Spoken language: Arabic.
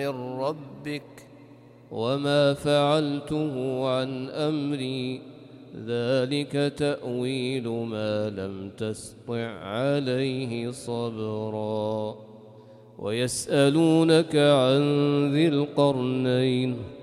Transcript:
من ربك وما فعلته عن أمري ذلك تأويل ما لم تسطع عليه صبرا ويسألونك عن ذي القرنين